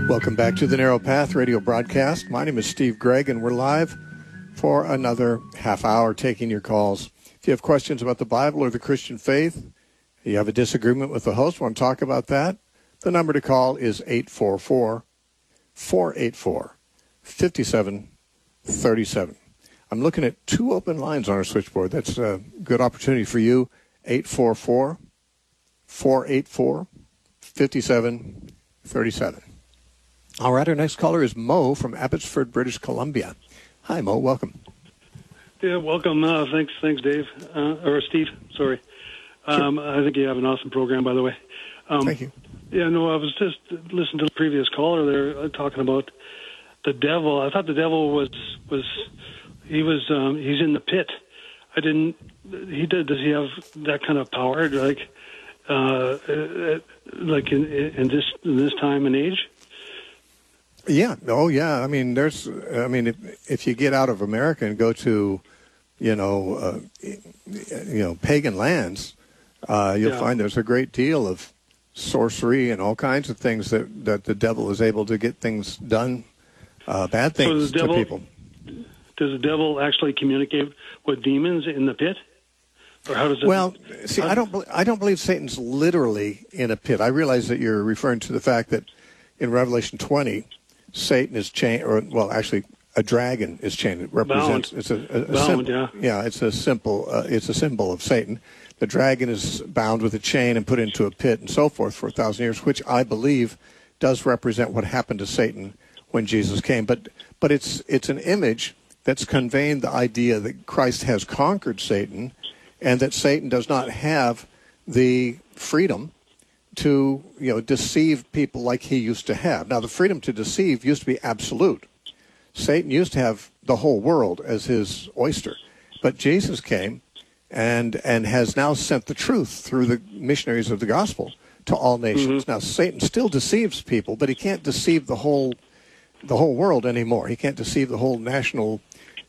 Welcome back to the Narrow Path radio broadcast. My name is Steve Gregg, and we're live for another half hour taking your calls. If you have questions about the Bible or the Christian faith, you have a disagreement with the host, want to talk about that, the number to call is 844-484-5737. I'm looking at two open lines on our switchboard. That's a good opportunity for you. 844-484-5737. All right, our next caller is Mo from Abbotsford, British Columbia. Hi, Mo. Welcome. Yeah, welcome. Thanks, Dave. Or Steve, sorry. Sure. I think you have an awesome program, by the way. Thank you. Yeah, no, I was just listening to the previous caller there talking about the devil. I thought the devil he's in the pit. Does he have that kind of power, like in this time and age? Yeah. Oh, yeah. I mean, if you get out of America and go to, pagan lands, you'll find there's a great deal of sorcery and all kinds of things that the devil is able to get things done, bad things to people. Does the devil actually communicate with demons in the pit? Or how does it? Well, see, I don't believe Satan's literally in a pit. I realize that you're referring to the fact that in Revelation 20, Satan is chained, actually, a dragon is chained. It represents bound. It's a bound, symbol. Yeah, it's a symbol. It's a symbol of Satan. The dragon is bound with a chain and put into a pit and so forth for 1,000 years, which I believe does represent what happened to Satan when Jesus came. But it's an image that's conveying the idea that Christ has conquered Satan, and that Satan does not have the freedom to deceive people like he used to have. Now, the freedom to deceive used to be absolute. Satan used to have the whole world as his oyster, but Jesus came and has now sent the truth through the missionaries of the gospel to all nations. Mm-hmm. Now, Satan still deceives people, but he can't deceive the whole world anymore. He can't deceive the whole national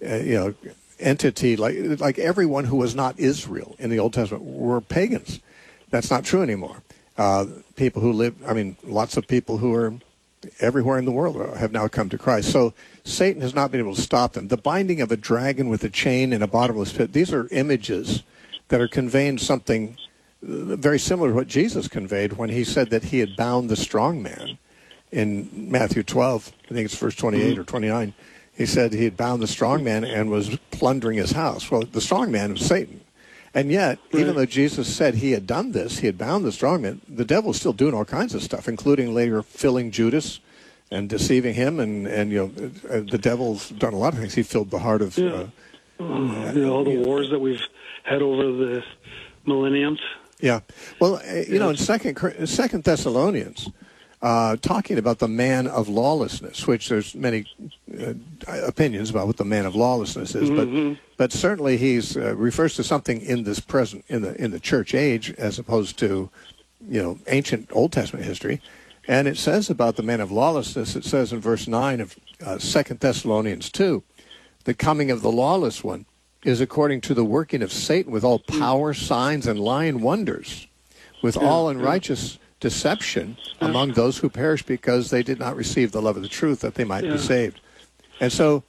entity, like everyone who was not Israel in the Old Testament were pagans. That's not true anymore. People who live, lots of people who are everywhere in the world have now come to Christ. So Satan has not been able to stop them. The binding of a dragon with a chain in a bottomless pit, these are images that are conveying something very similar to what Jesus conveyed when he said that he had bound the strong man in Matthew 12, I think it's verse 28 or 29. He said he had bound the strong man and was plundering his house. Well, the strong man was Satan. And yet, even though Jesus said he had done this, he had bound the strong man, the devil's still doing all kinds of stuff, including later filling Judas and deceiving him. And the devil's done a lot of things. He filled the heart of... all the wars that we've had over the millenniums. Yeah. Well, in Second Thessalonians... talking about the man of lawlessness, which there's many opinions about what the man of lawlessness is, but certainly he's refers to something in this present in the church age as opposed to ancient Old Testament history. And it says about the man of lawlessness, it says in verse 9 of 2 Thessalonians 2, the coming of the lawless one is according to the working of Satan with all power, signs, and lying wonders, with all unrighteous deception among those who perish because they did not receive the love of the truth that they might be saved. And so,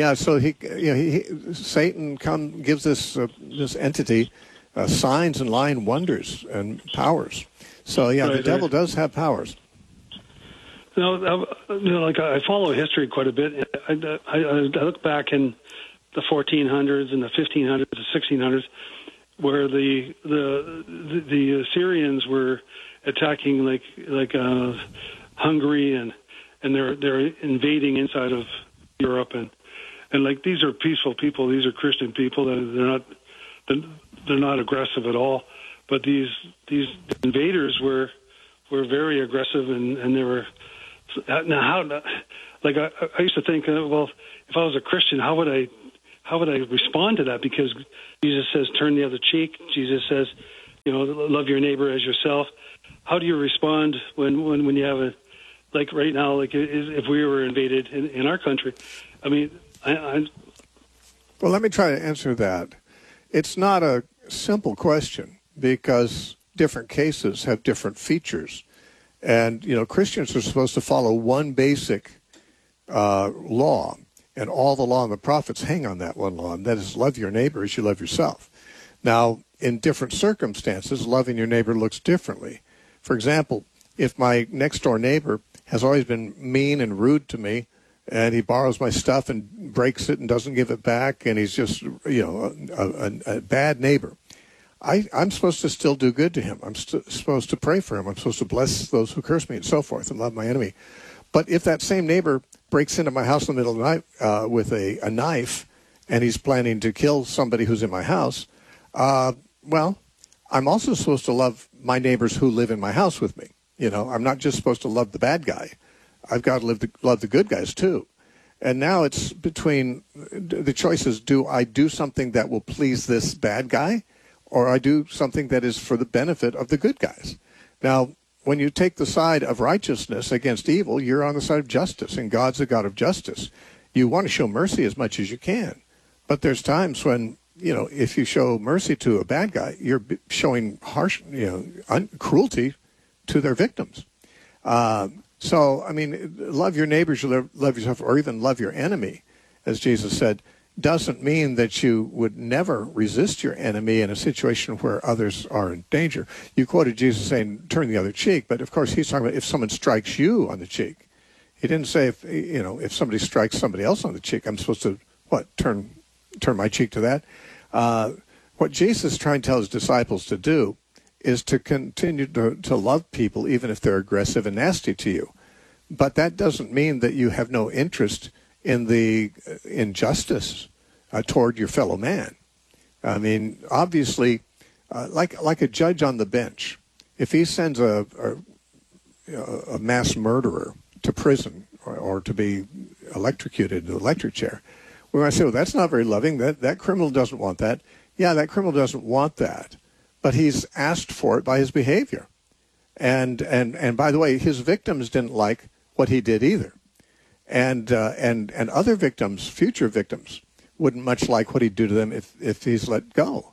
Satan gives this entity signs and lying wonders and powers. So the devil does have powers. I follow history quite a bit. I look back in the 1400s and the 1500s, the 1600s, where the Assyrians were attacking like Hungary and they're invading inside of Europe and like these are peaceful people, these are Christian people, they're not aggressive at all, but these invaders were very aggressive and they were now I used to think well, if I was a Christian, how would I respond to that? Because Jesus says turn the other cheek. Jesus says love your neighbor as yourself. How do you respond when you have like right now, like if we were invaded in our country? Well, let me try to answer that. It's not a simple question because different cases have different features. And, Christians are supposed to follow one basic law, and all the law and the prophets hang on that one law, and that is love your neighbor as you love yourself. Now, in different circumstances, loving your neighbor looks differently. For example, if my next-door neighbor has always been mean and rude to me, and he borrows my stuff and breaks it and doesn't give it back, and he's just, a bad neighbor, I'm supposed to still do good to him. I'm supposed to pray for him. I'm supposed to bless those who curse me and so forth and love my enemy. But if that same neighbor breaks into my house in the middle of the night with a knife, and he's planning to kill somebody who's in my house, well, I'm also supposed to love my neighbors who live in my house with me. I'm not just supposed to love the bad guy. I've got to love the good guys too. And now it's between the choices: do I do something that will please this bad guy, or I do something that is for the benefit of the good guys? Now, when you take the side of righteousness against evil, you're on the side of justice, and God's a God of justice. You want to show mercy as much as you can, but there's times when, if you show mercy to a bad guy, you're showing harsh, cruelty to their victims. So, love your neighbors, love yourself, or even love your enemy, as Jesus said, doesn't mean that you would never resist your enemy in a situation where others are in danger. You quoted Jesus saying, turn the other cheek, but of course he's talking about if someone strikes you on the cheek. He didn't say if somebody strikes somebody else on the cheek, I'm supposed to, turn my cheek to that? What Jesus is trying to tell his disciples to do is to continue to love people even if they're aggressive and nasty to you. But that doesn't mean that you have no interest in the injustice toward your fellow man. Obviously, like a judge on the bench, if he sends a mass murderer to prison or to be electrocuted in the electric chair, we might say, well, that's not very loving. That criminal doesn't want that. Yeah, that criminal doesn't want that, but he's asked for it by his behavior. And by the way, his victims didn't like what he did either. And other victims, future victims, wouldn't much like what he'd do to them if he's let go.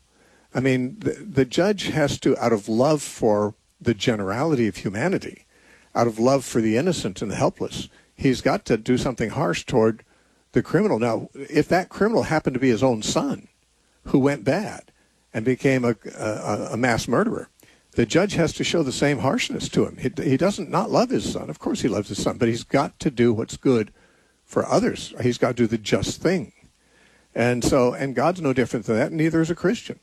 The judge has to, out of love for the generality of humanity, out of love for the innocent and the helpless, he's got to do something harsh toward the criminal. Now, if that criminal happened to be his own son who went bad and became a mass murderer, the judge has to show the same harshness to him. He doesn't not love his son. Of course he loves his son, but he's got to do what's good for others. He's got to do the just thing. And God's no different than that, and neither is a Christian.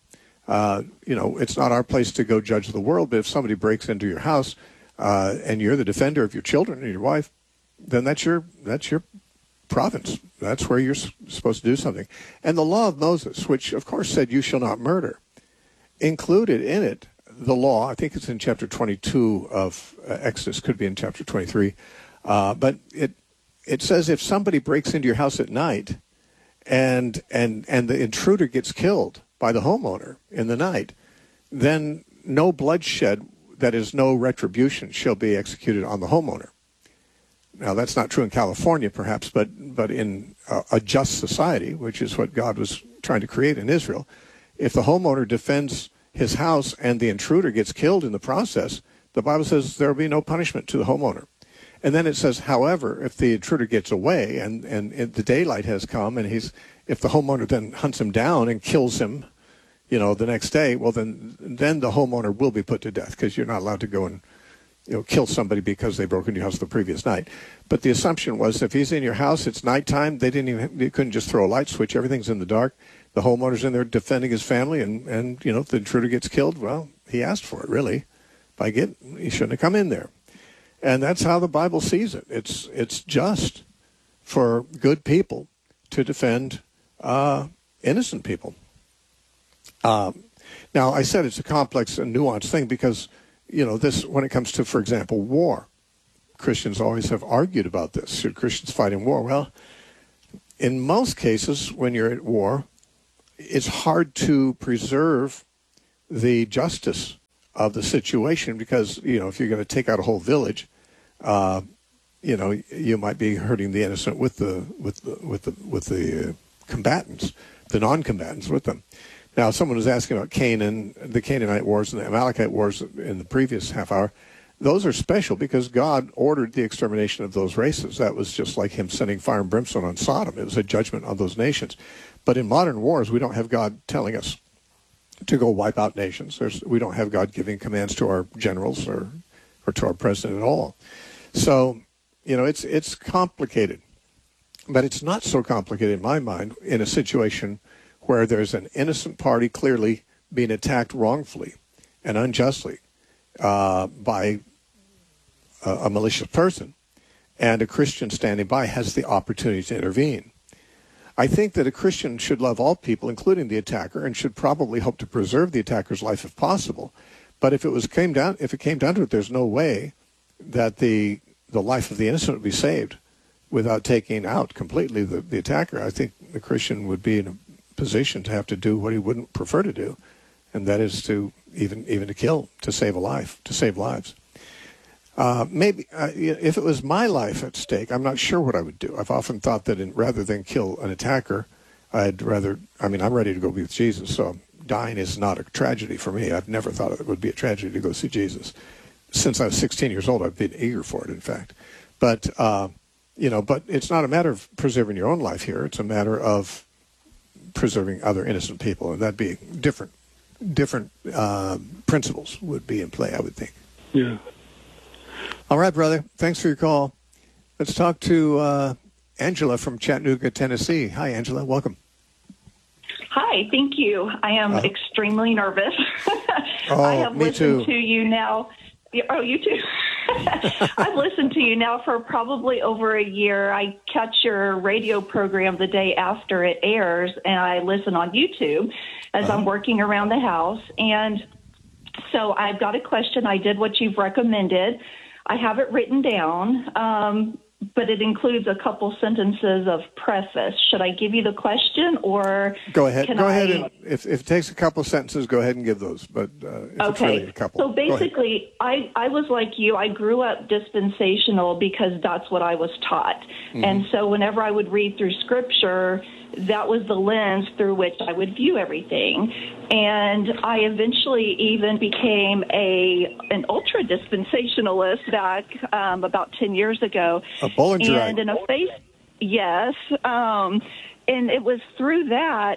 It's not our place to go judge the world, but if somebody breaks into your house and you're the defender of your children and your wife, then that's your province. That's where you're supposed to do something. And the law of Moses, which of course said you shall not murder, included in it the law. I think it's in chapter 22 of Exodus, could be in chapter 23. But it says if somebody breaks into your house at night and the intruder gets killed by the homeowner in the night, then no bloodshed, that is no retribution, shall be executed on the homeowner. Now, that's not true in California, perhaps, but in a just society, which is what God was trying to create in Israel, if the homeowner defends his house and the intruder gets killed in the process, the Bible says there will be no punishment to the homeowner. And then it says, however, if the intruder gets away and the daylight has come and if the homeowner then hunts him down and kills him, the next day, well, then the homeowner will be put to death, because you're not allowed to go and kill somebody because they broke into your house the previous night. But the assumption was if he's in your house, it's nighttime, they couldn't just throw a light switch, everything's in the dark. The homeowner's in there defending his family, and if the intruder gets killed, well, he asked for it, really. He shouldn't have come in there. And that's how the Bible sees it. It's just for good people to defend innocent people. Now, I said it's a complex and nuanced thing because, this, when it comes to, for example, war, Christians always have argued about this. Should Christians fight in war? Well, in most cases, when you're at war, it's hard to preserve the justice of the situation because, if you're going to take out a whole village, you might be hurting the innocent with the combatants, the non-combatants with them. Now, someone was asking about Canaan, the Canaanite wars and the Amalekite wars in the previous half hour. those are special because God ordered the extermination of those races. That was just like him sending fire and brimstone on Sodom. It was a judgment on those nations. But in modern wars, we don't have God telling us to go wipe out nations. We don't have God giving commands to our generals or to our president at all. So, it's complicated. But it's not so complicated in my mind in a situation where there's an innocent party clearly being attacked wrongfully and unjustly by a malicious person, and a Christian standing by has the opportunity to intervene. I think that a Christian should love all people, including the attacker, and should probably hope to preserve the attacker's life if possible. But if it came down to it, there's no way that the life of the innocent would be saved without taking out completely the attacker. I think the Christian would be in a position to have to do what he wouldn't prefer to do, and that is to even to kill, to save a life, to save lives. Maybe if it was my life at stake, I'm not sure what I would do. I've often thought that rather than kill an attacker, I'm ready to go be with Jesus, so dying is not a tragedy for me. I've never thought it would be a tragedy to go see Jesus. Since I was 16 years old, I've been eager for it, in fact. But, but it's not a matter of preserving your own life here. It's a matter of preserving other innocent people, and that'd be different principles would be in play, I would think. Yeah. All right, brother. Thanks for your call. Let's talk to Angela from Chattanooga, Tennessee. Hi, Angela. Welcome. Hi, thank you. I am extremely nervous. I have listened to you now. Oh, you too. I've listened to you now for probably over a year. I catch your radio program the day after it airs, and I listen on YouTube as I'm working around the house. And so I've got a question. I did what you've recommended. I have it written down, but it includes a couple sentences of preface. Should I give you the question, or go ahead? Go ahead, and if it takes a couple sentences, go ahead and give those. But if it's really a couple, so basically, I was like you. I grew up dispensational because that's what I was taught, and so whenever I would read through Scripture, that was the lens through which I would view everything. And I eventually even became an ultra dispensationalist back about 10 years ago. A Bollingerite. And in a yes. And it was through that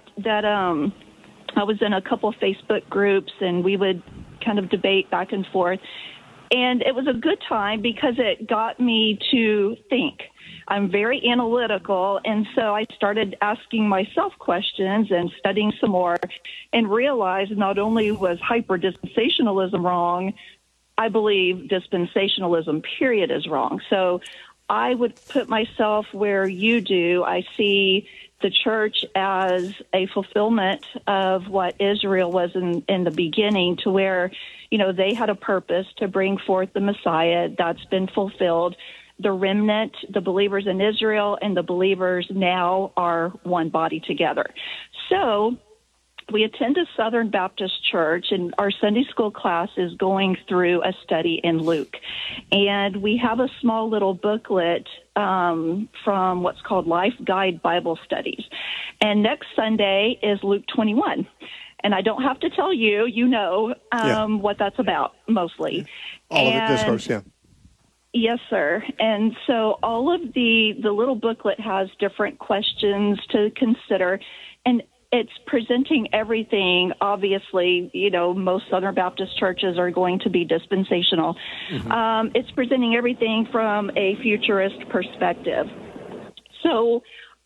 I was in a couple of Facebook groups, and we would kind of debate back and forth. And it was a good time because it got me to think. I'm very analytical, and so I started asking myself questions and studying some more, and realized not only was hyper-dispensationalism wrong, I believe dispensationalism, period, is wrong. So I would put myself where you do. I see the church as a fulfillment of what Israel was in the beginning, to where, they had a purpose to bring forth the Messiah. That's been fulfilled. The remnant, the believers in Israel and the believers now are one body together. So we attend a Southern Baptist church, and our Sunday school class is going through a study in Luke. And we have a small little booklet from what's called Life Guide Bible Studies. And next Sunday is Luke 21. And I don't have to tell you, what that's about, mostly. All of the discourse, yeah. Yes, sir. And so all of the little booklet has different questions to consider, and it's presenting everything. Obviously, most Southern Baptist churches are going to be dispensational. It's presenting everything from a futurist perspective. So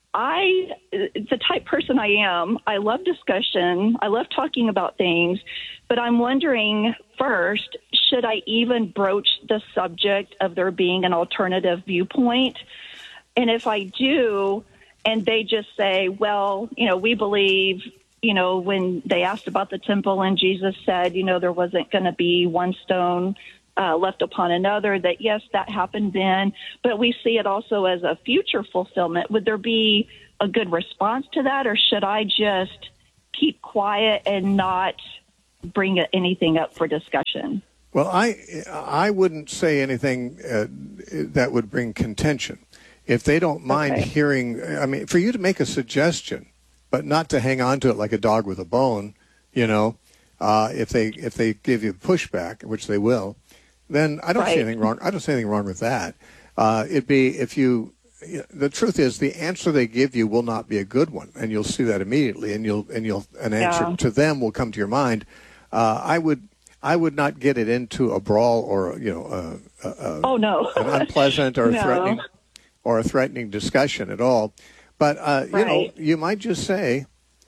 the type person I am, I love discussion. I love talking about things, but I'm wondering first, should I even broach the subject of there being an alternative viewpoint? And if I do, and they just say, well, we believe, when they asked about the temple and Jesus said, there wasn't going to be one stone left upon another, that yes, that happened then, but we see it also as a future fulfillment. Would there be a good response to that, or should I just keep quiet and not bring anything up for discussion? Well, I wouldn't say anything that would bring contention. If they don't mind hearing, for you to make a suggestion, but not to hang on to it like a dog with a bone, if they give you pushback, which they will, then I don't see Right. anything wrong. I don't see anything wrong with that. It'd be if you. The truth is, the answer they give you will not be a good one, and you'll see that immediately. And an answer to them will come to your mind. I would not get it into a brawl or Oh no. an unpleasant or No. a threatening discussion at all. But Right. you might just say,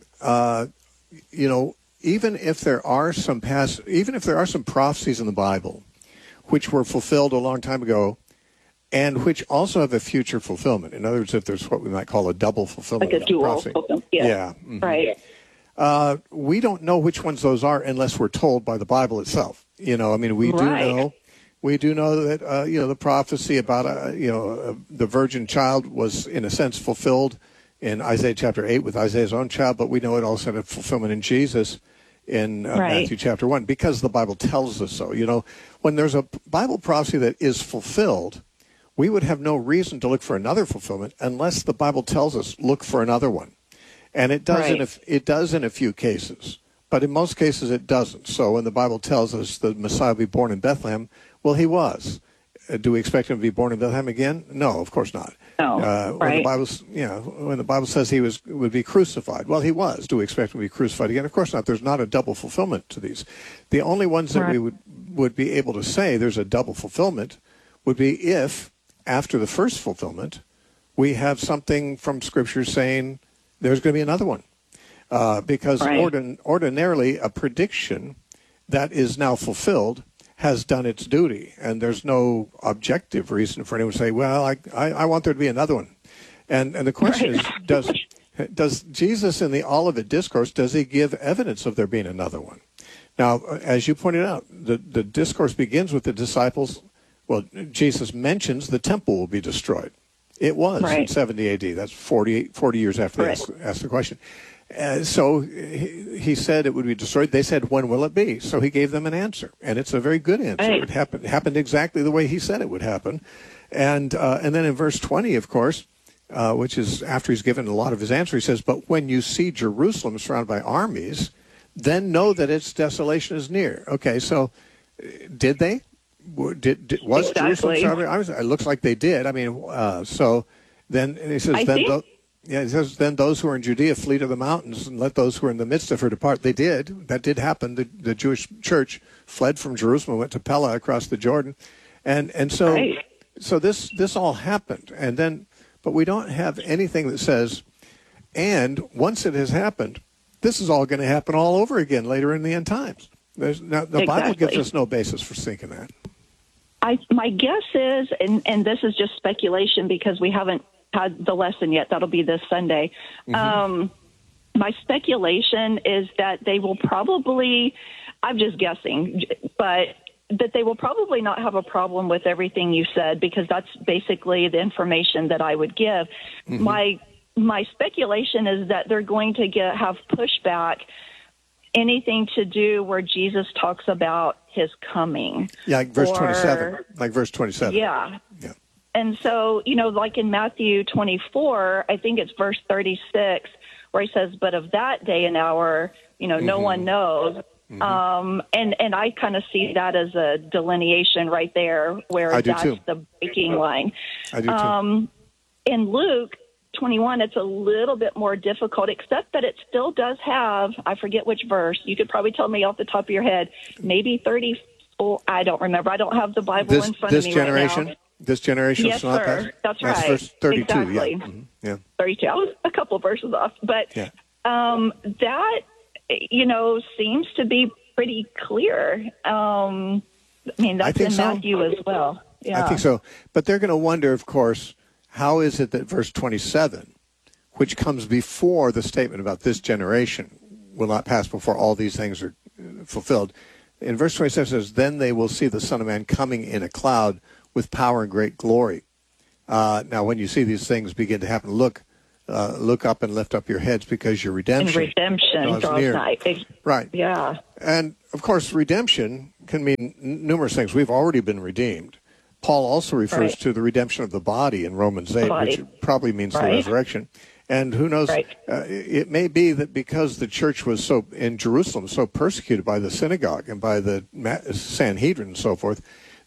even if there are some prophecies in the Bible which were fulfilled a long time ago, and which also have a future fulfillment. In other words, if there's what we might call a double fulfillment Like a of dual prophecy. fulfillment. Yeah. Yeah. Mhm. Right. We don't know which ones those are unless we're told by the Bible itself. We Right. do know that the prophecy about the virgin child was in a sense fulfilled in Isaiah chapter 8 with Isaiah's own child, but we know it also had a fulfillment in Jesus in Right. Matthew chapter 1 because the Bible tells us so. When there's a Bible prophecy that is fulfilled, we would have no reason to look for another fulfillment unless the Bible tells us look for another one. And it does Right. it does in a few cases, but in most cases it doesn't. So when the Bible tells us the Messiah will be born in Bethlehem, well, he was. Do we expect him to be born in Bethlehem again? No, of course not. No. When Right. when the Bible says he would be crucified, well, he was. Do we expect him to be crucified again? Of course not. There's not a double fulfillment to these. The only ones that Right. we would be able to say there's a double fulfillment would be if, after the first fulfillment, we have something from Scripture saying there's going to be another one. Because Right. ordinarily a prediction that is now fulfilled has done its duty, and there's no objective reason for anyone to say, well, I want there to be another one. And the question Right. is, does Jesus in the Olivet Discourse, does he give evidence of there being another one? Now, as you pointed out, the discourse begins with the disciples. Well, Jesus mentions the temple will be destroyed. It was in Right. 70 A.D. That's 40 years after Right. they asked the question. So he said it would be destroyed. They said, when will it be? So he gave them an answer, and it's a very good answer. Right. It happened exactly the way he said it would happen. And then in verse 20, of course, which is after he's given a lot of his answer, he says, but when you see Jerusalem surrounded by armies, then know that its desolation is near. Okay, so did they? Was Jerusalem Exactly. surrounded by armies? It looks like they did. I mean, so then and he says, I then think- he says, then those who are in Judea flee to the mountains and let those who are in the midst of her depart. They did. That did happen. The Jewish church fled from Jerusalem, went to Pella across the Jordan. And so Right. so this all happened. And then, but we don't have anything that says, and once it has happened, this is all going to happen all over again later in the end times. The Bible gives Exactly. us no basis for thinking that. My guess is, and this is just speculation because we haven't had the lesson yet. That'll be this Sunday. My speculation is that they will probably, I'm just guessing, but that they will probably not have a problem with everything you said because that's basically the information that I would give. My speculation is that they're going to have pushback anything to do where Jesus talks about his coming. Yeah, like verse Or- 27. Like verse 27. Yeah. Yeah. And so, like in Matthew 24, I think it's verse 36, where he says, but of that day and hour, no one knows. And I kind of see that as a delineation right there where I do that's too. the breaking line. I do too. In Luke 21, it's a little bit more difficult, except that it still does have, I forget which verse. You could probably tell me off the top of your head, maybe 34. I don't remember. I don't have the Bible in front of me generation, right now. this generation Yes, is not sir. that. That's right. verse 32. Exactly. Yeah. Yeah. 32. I was a couple of verses off. But Yeah. that, seems to be pretty clear. I That's think in so. Matthew as well. Yeah. I think so. But they're going to wonder, of course, how is it that verse 27, which comes before the statement about this generation will not pass before all these things are fulfilled. In verse 27 says, then they will see the Son of Man coming in a cloud with power and great glory. Now, when you see these things begin to happen, look up and lift up your heads because your And redemption redemption draws near. nigh. Right. Yeah. And, of course, redemption can mean numerous things. We've already been redeemed. Paul also refers Right. to the redemption of the body in Romans 8, Body. which probably means the Right. resurrection. And who knows, Right. It may be that because the church was in Jerusalem so persecuted by the synagogue and by the Sanhedrin and so forth,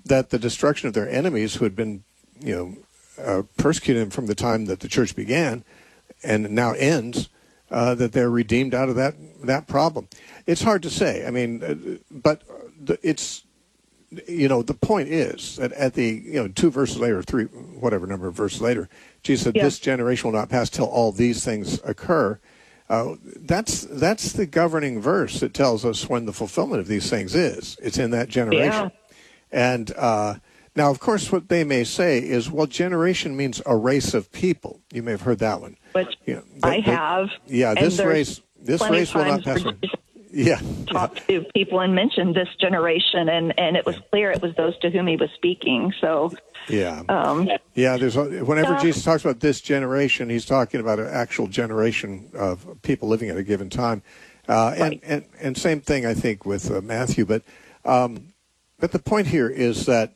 that the destruction of their enemies who had been, persecuting them from the time that the church began and now ends, that they're redeemed out of that problem. It's hard to say. I mean, but it's, the point is that at the, 2 verses later, or 3, whatever number of verses later, Jesus said, this generation will not pass till all these things occur. That's the governing verse that tells us when the fulfillment of these things is. It's in that generation. Yeah. And now, of course, what they may say is, well, generation means a race of people. You may have heard that one. Which I have. Yeah, this race will not pass. Talk to people and mention this generation, and it was clear it was those to whom he was speaking. So there's whenever Jesus talks about this generation, he's talking about an actual generation of people living at a given time, and same thing I think with Matthew. But the point here is that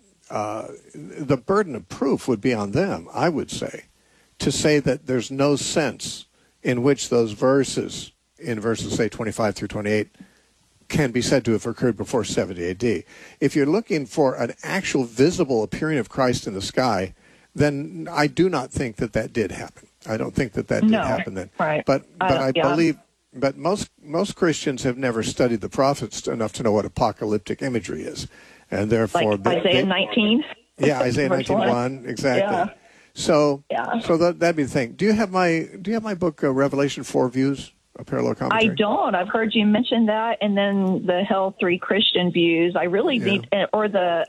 the burden of proof would be on them, I would say, to say that there's no sense in which those verses, in verses, say, 25 through 28, can be said to have occurred before 70 AD. If you're looking for an actual visible appearing of Christ in the sky, then I do not think that did happen. I don't think that did happen then. Right. But I believe, but most Christians have never studied the prophets enough to know what apocalyptic imagery is. And therefore... Like Isaiah 19? Yeah, Isaiah 19:1, exactly. Yeah. So that'd be the thing. Do you have my book, Revelation 4 Views? A parallel commentary? I don't. I've heard you mention that, and then the Hell 3 Christian views. I really need, or the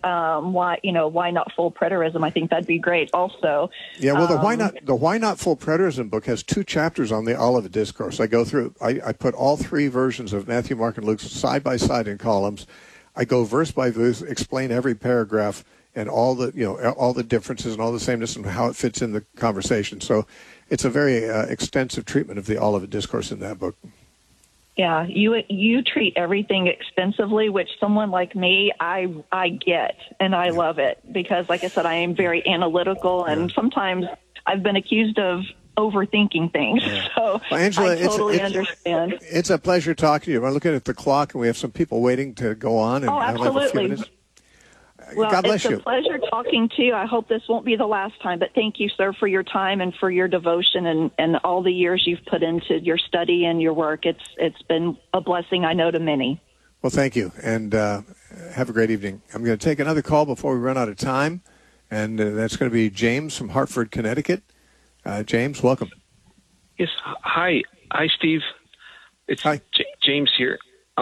why not full preterism. I think that'd be great. Also, yeah. Well, the why not full preterism book has 2 chapters on the Olivet Discourse. I go through. I put all 3 versions of Matthew, Mark, and Luke side by side in columns. I go verse by verse, explain every paragraph and all the differences and all the sameness and how it fits in the conversation. So. It's a very extensive treatment of the Olivet Discourse in that book. Yeah, you treat everything extensively, which someone like me, I get, and I love it because, like I said, I am very analytical, and sometimes I've been accused of overthinking things. Yeah. So well, Angela, I totally understand. It's a pleasure talking to you. I'm looking at the clock, and we have some people waiting to go on. And absolutely. Have a few minutes. Well, God bless it's you. a pleasure talking to you. I hope this won't be the last time, but thank you, sir, for your time and for your devotion and all the years you've put into your study and your work. It's been a blessing, I know, to many. Well, thank you, and have a great evening. I'm going to take another call before we run out of time, and that's going to be James from Hartford, Connecticut. James, welcome. Yes, hi, Steve. It's hi. James here.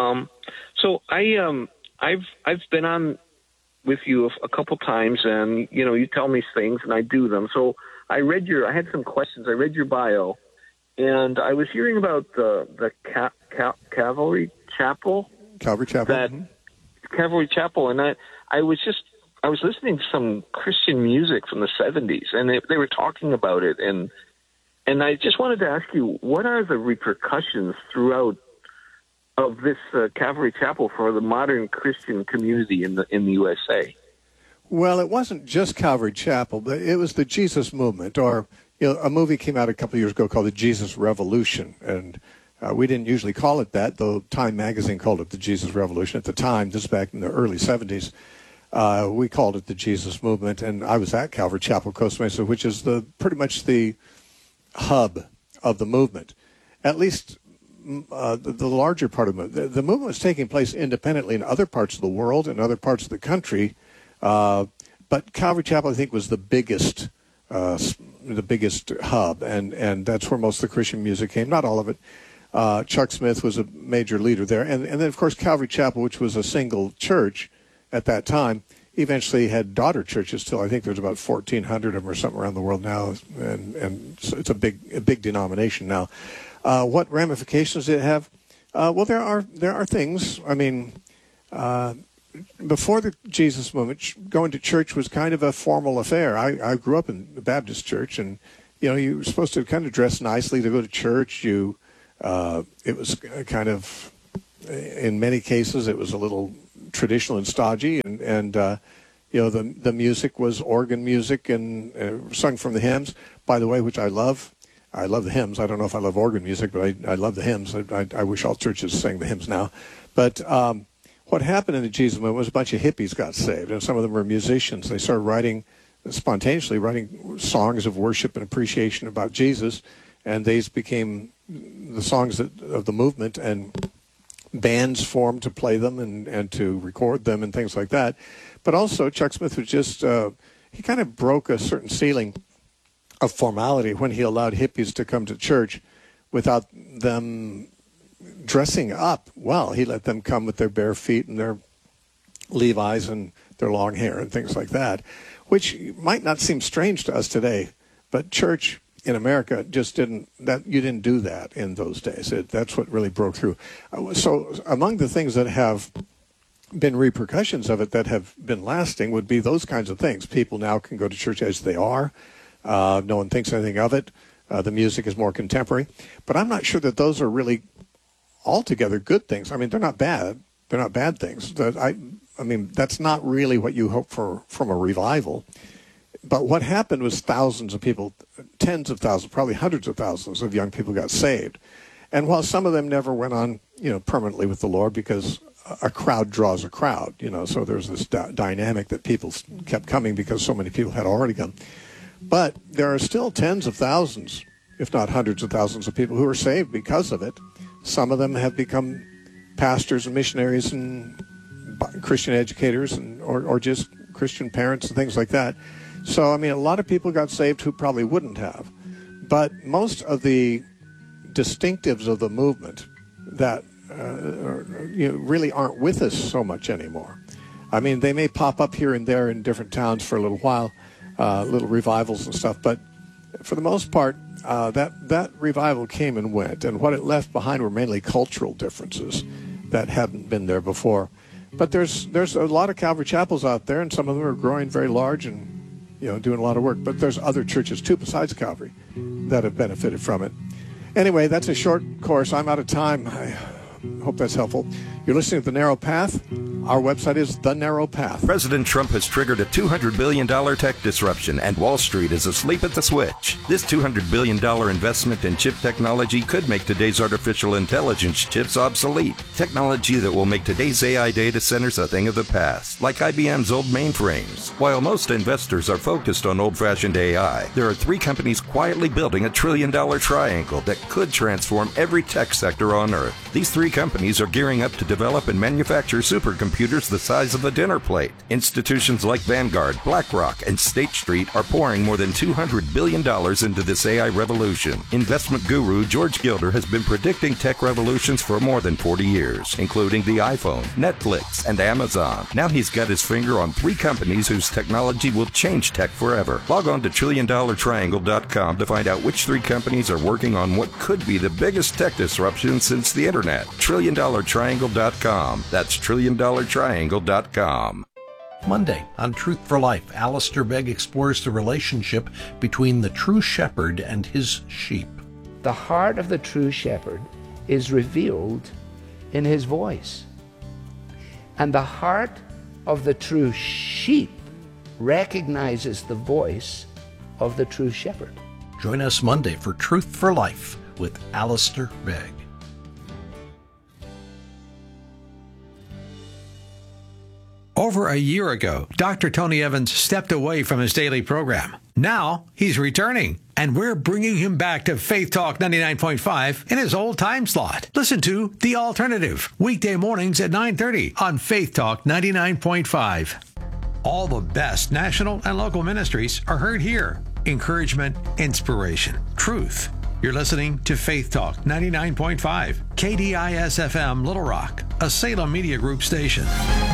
So I've been on with you a couple times, and you tell me things and I do them. So I had some questions. I read your bio, and I was hearing about the Calvary Chapel. Calvary Chapel. Calvary Chapel, and I was listening to some Christian music from the 70s, and they were talking about it, and I just wanted to ask you, what are the repercussions throughout of this Calvary Chapel for the modern Christian community in the USA? Well, it wasn't just Calvary Chapel, but it was the Jesus Movement, or a movie came out a couple of years ago called The Jesus Revolution, and we didn't usually call it that, though Time magazine called it the Jesus Revolution at the time. This is back in the early 70s. We called it the Jesus Movement, and I was at Calvary Chapel, Costa Mesa, which is pretty much the hub of the movement, at least. The larger part of the movement was taking place independently in other parts of the world and other parts of the country, but Calvary Chapel, I think, was the biggest hub, and that's where most of the Christian music came. Not all of it. Chuck Smith was a major leader there, and then of course Calvary Chapel, which was a single church at that time, eventually had daughter churches till I think there's about 1,400 of them or something around the world now, and so it's a big denomination now. What ramifications did it have? Well, there are things. I mean, before the Jesus Movement, going to church was kind of a formal affair. I grew up in the Baptist church, and you were supposed to kind of dress nicely to go to church. It was kind of, in many cases, it was a little traditional and stodgy, and the music was organ music and sung from the hymns. By the way, which I love. I love the hymns. I don't know if I love organ music, but I love the hymns. I wish all churches sang the hymns now. But what happened in the Jesus movement was a bunch of hippies got saved, and some of them were musicians. They started spontaneously writing songs of worship and appreciation about Jesus, and these became the songs of the movement, and bands formed to play them and to record them and things like that. But also, Chuck Smith was just, he kind of broke a certain ceiling of formality when he allowed hippies to come to church without them dressing up well. He let them come with their bare feet and their Levi's and their long hair and things like that, which might not seem strange to us today, but church in America just didn't do that in those days. That's what really broke through. So among the things that have been repercussions of it that have been lasting would be those kinds of things. People now can go to church as they are. No one thinks anything of it. The music is more contemporary. But I'm not sure that those are really altogether good things. I mean, they're not bad. They're not bad things. I mean, that's not really what you hope for from a revival. But what happened was thousands of people, tens of thousands, probably hundreds of thousands of young people got saved. And while some of them never went on, permanently with the Lord, because a crowd draws a crowd, so there's this dynamic that people kept coming because so many people had already come. But there are still tens of thousands, if not hundreds of thousands of people who are saved because of it. Some of them have become pastors and missionaries and Christian educators or just Christian parents and things like that. So, I mean, a lot of people got saved who probably wouldn't have. But most of the distinctives of the movement that really aren't with us so much anymore. I mean, they may pop up here and there in different towns for a little while, little revivals and stuff, but for the most part, that revival came and went, and what it left behind were mainly cultural differences that hadn't been there before. But there's a lot of Calvary chapels out there, and some of them are growing very large and doing a lot of work. But there's other churches too besides Calvary that have benefited from it. Anyway, that's a short course. I'm out of time. I hope that's helpful. You're listening to The Narrow Path. Our website is The Narrow Path. President Trump has triggered a $200 billion tech disruption, and Wall Street is asleep at the switch. This $200 billion investment in chip technology could make today's artificial intelligence chips obsolete. Technology that will make today's AI data centers a thing of the past, like IBM's old mainframes. While most investors are focused on old-fashioned AI, there are three companies quietly building a $1 trillion triangle that could transform every tech sector on Earth. These three companies are gearing up to develop and manufacture supercomputers the size of a dinner plate. Institutions like Vanguard, BlackRock, and State Street are pouring more than $200 billion into this AI revolution. Investment guru George Gilder has been predicting tech revolutions for more than 40 years, including the iPhone, Netflix, and Amazon. Now he's got his finger on three companies whose technology will change tech forever. Log on to TrillionDollarTriangle.com to find out which three companies are working on what could be the biggest tech disruption since the internet. TrillionDollarTriangle.com. That's TrillionDollarTriangle.com. Monday on Truth for Life, Alistair Begg explores the relationship between the true shepherd and his sheep. The heart of the true shepherd is revealed in his voice. And the heart of the true sheep recognizes the voice of the true shepherd. Join us Monday for Truth for Life with Alistair Begg. Over a year ago, Dr. Tony Evans stepped away from his daily program. Now, he's returning, and we're bringing him back to Faith Talk 99.5 in his old time slot. Listen to The Alternative, weekday mornings at 9:30 on Faith Talk 99.5. All the best national and local ministries are heard here. Encouragement, inspiration, truth. You're listening to Faith Talk 99.5, KDIS-FM Little Rock, a Salem Media Group station.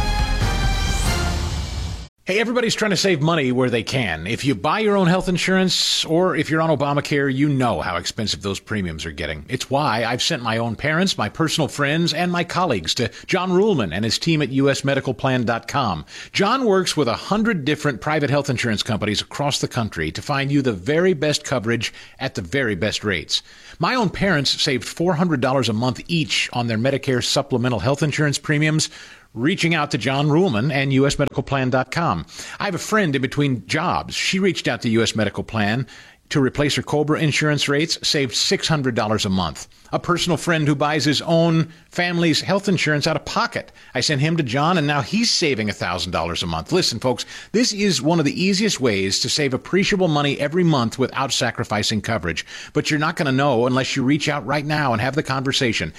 Hey, everybody's trying to save money where they can. If you buy your own health insurance or if you're on Obamacare, you know how expensive those premiums are getting. It's why I've sent my own parents, my personal friends, and my colleagues to John Ruhlman and his team at usmedicalplan.com. John works with 100 different private health insurance companies across the country to find you the very best coverage at the very best rates. My own parents saved $400 a month each on their Medicare supplemental health insurance premiums, reaching out to John Ruhlman and usmedicalplan.com. I have a friend in between jobs. She reached out to US Medical Plan to replace her Cobra insurance rates saved $600 a month. A personal friend who buys his own family's health insurance out of pocket. I sent him to John, and now he's saving $1,000 a month. Listen, folks, this is one of the easiest ways to save appreciable money every month without sacrificing coverage. But you're not going to know unless you reach out right now and have the conversation.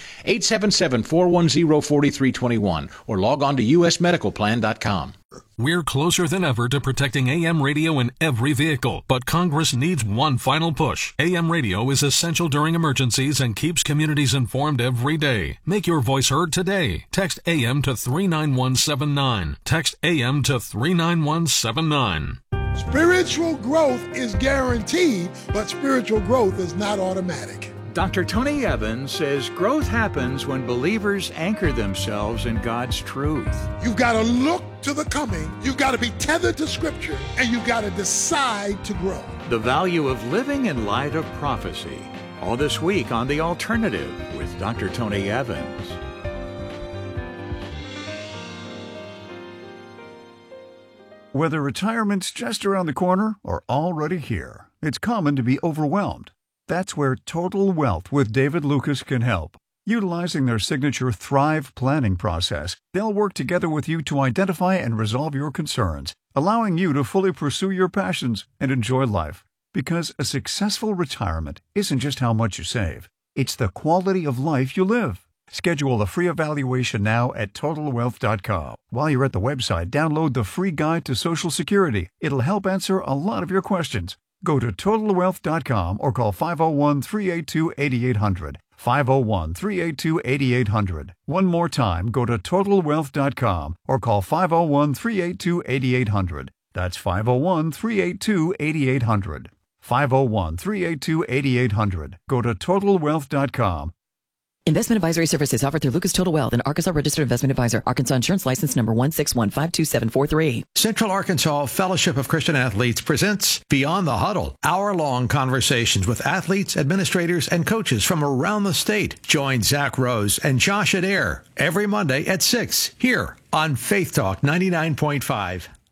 877-410-4321 or log on to usmedicalplan.com. We're closer than ever to protecting AM radio in every vehicle, but Congress needs one final push. AM radio is essential during emergencies and keeps communities informed every day. Make your voice heard today. Text AM to 39179. Text AM to 39179. Spiritual growth is guaranteed, but spiritual growth is not automatic. Dr. Tony Evans says growth happens when believers anchor themselves in God's truth. You've got to look to the coming. You've got to be tethered to Scripture, and you've got to decide to grow. The value of living in light of prophecy. All this week on The Alternative with Dr. Tony Evans. Whether retirement's just around the corner or already here, it's common to be overwhelmed. That's where Total Wealth with David Lucas can help. Utilizing their signature Thrive planning process, they'll work together with you to identify and resolve your concerns, allowing you to fully pursue your passions and enjoy life. Because a successful retirement isn't just how much you save, it's the quality of life you live. Schedule a free evaluation now at TotalWealth.com. While you're at the website, download the free guide to Social Security. It'll help answer a lot of your questions. Go to TotalWealth.com or call 501-382-8800. 501-382-8800. One more time, go to TotalWealth.com or call 501-382-8800. That's 501-382-8800. 501-382-8800. Go to TotalWealth.com. Investment advisory services offered through Lucas Total Wealth, an Arkansas registered investment advisor. Arkansas Insurance License Number 161522743. Central Arkansas Fellowship of Christian Athletes presents Beyond the Huddle, hour-long conversations with athletes, administrators, and coaches from around the state. Join Zach Rose and Josh Adair every Monday at 6 here on Faith Talk 99.5.